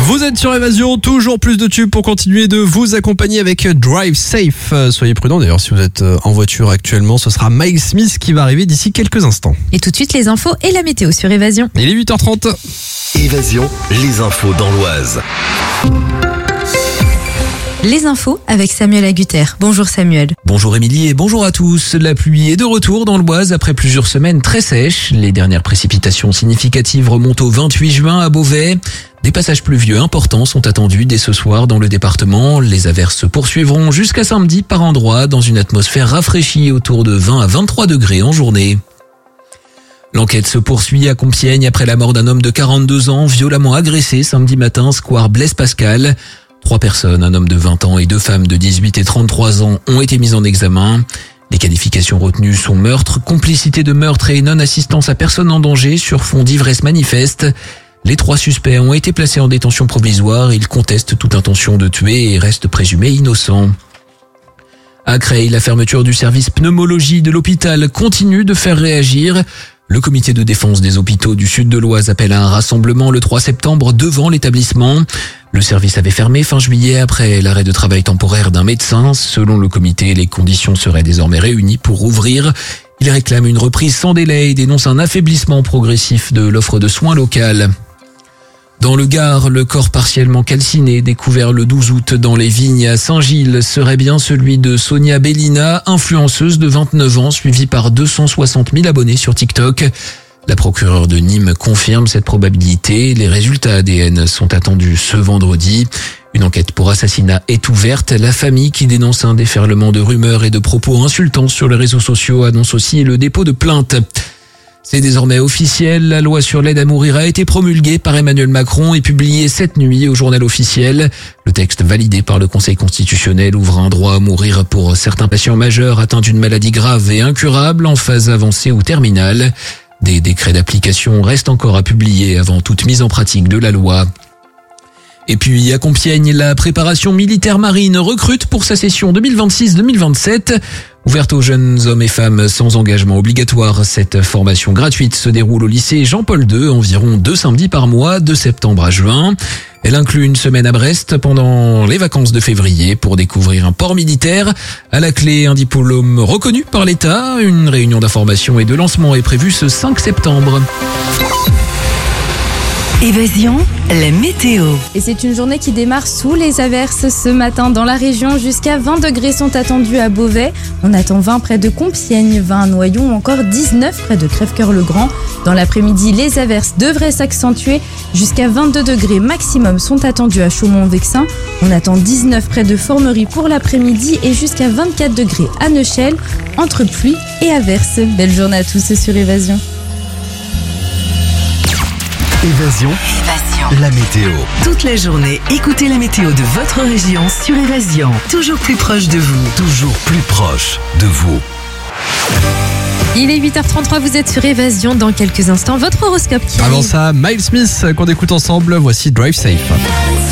Vous êtes sur Évasion, toujours plus de tubes pour continuer de vous accompagner avec Drive Safe. Soyez prudents d'ailleurs si vous êtes en voiture actuellement, ce sera Miles Smith qui va arriver d'ici quelques instants. Et tout de suite les infos et la météo sur Évasion. Il est 8h30. Évasion, les infos dans l'Oise. Les infos avec Samuel Agutter. Bonjour Samuel. Bonjour Émilie et bonjour à tous. La pluie est de retour dans l'Oise après plusieurs semaines très sèches. Les dernières précipitations significatives remontent au 28 juin à Beauvais. Des passages pluvieux importants sont attendus dès ce soir dans le département. Les averses se poursuivront jusqu'à samedi par endroits dans une atmosphère rafraîchie autour de 20 à 23 degrés en journée. L'enquête se poursuit à Compiègne après la mort d'un homme de 42 ans violemment agressé samedi matin, square Blaise Pascal. 3 personnes, un homme de 20 ans et 2 femmes de 18 et 33 ans ont été mises en examen. Les qualifications retenues sont meurtre, complicité de meurtre et non-assistance à personne en danger sur fond d'ivresse manifeste. Les 3 suspects ont été placés en détention provisoire. Ils contestent toute intention de tuer et restent présumés innocents. À Creil, la fermeture du service pneumologie de l'hôpital continue de faire réagir. Le comité de défense des hôpitaux du sud de l'Oise appelle à un rassemblement le 3 septembre devant l'établissement. Le service avait fermé fin juillet après l'arrêt de travail temporaire d'un médecin. Selon le comité, les conditions seraient désormais réunies pour ouvrir. Il réclame une reprise sans délai et dénonce un affaiblissement progressif de l'offre de soins locale. Dans le Gard, le corps partiellement calciné découvert le 12 août dans les vignes à Saint-Gilles serait bien celui de Sonia Bellina, influenceuse de 29 ans suivie par 260 000 abonnés sur TikTok. La procureure de Nîmes confirme cette probabilité. Les résultats ADN sont attendus ce vendredi. Une enquête pour assassinat est ouverte. La famille qui dénonce un déferlement de rumeurs et de propos insultants sur les réseaux sociaux annonce aussi le dépôt de plainte. C'est désormais officiel, la loi sur l'aide à mourir a été promulguée par Emmanuel Macron et publiée cette nuit au journal officiel. Le texte validé par le Conseil constitutionnel ouvre un droit à mourir pour certains patients majeurs atteints d'une maladie grave et incurable en phase avancée ou terminale. Des décrets d'application restent encore à publier avant toute mise en pratique de la loi. Et puis à Compiègne, la préparation militaire marine recrute pour sa session 2026-2027. Ouverte aux jeunes hommes et femmes sans engagement obligatoire, cette formation gratuite se déroule au lycée Jean-Paul II, environ 2 samedis par mois, de septembre à juin. Elle inclut une semaine à Brest pendant les vacances de février pour découvrir un port militaire. À la clé, un diplôme reconnu par l'État. Une réunion d'information et de lancement est prévue ce 5 septembre. Évasion, la météo. Et c'est une journée qui démarre sous les averses ce matin dans la région. Jusqu'à 20 degrés sont attendus à Beauvais. On attend 20 près de Compiègne, 20 à Noyon ou encore 19 près de Crèvecœur-le-Grand. Dans l'après-midi, les averses devraient s'accentuer. Jusqu'à 22 degrés maximum sont attendus à Chaumont-Vexin. On attend 19 près de Formerie pour l'après-midi et jusqu'à 24 degrés à Neuchâtel, entre pluie et averses. Belle journée à tous sur Évasion. Évasion, la météo. Toute la journée, écoutez la météo de votre région sur Évasion. Toujours plus proche de vous. Toujours plus proche de vous. Il est 8h33, vous êtes sur Évasion. Dans quelques instants, votre horoscope qui Avant arrive. ça, Miles Smith qu'on écoute ensemble, voici Drive Safe.